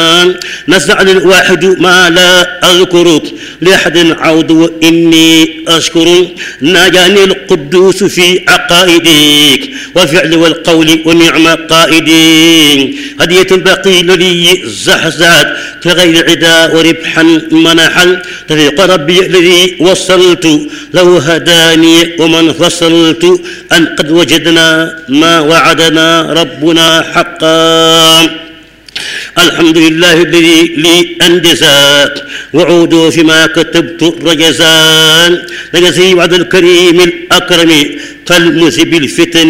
نسأل الواحد ما لا أذكر لأحد عود وإني أشكر ناجاني القدوس في عقائدك والفعل والقول ونعم قائدي هدية بقي لي زحزحت كغير عدا وربحا منحا تفيق ربي الذي وصلت لو هداني ومن فصلت أن قد وجدنا ما وعدنا ربنا حقا الحمد لله الذي لي أنجزا وعودوا فيما كتبت رجزان نجزي وعد الكريم الأكرم كالمذهب الفتن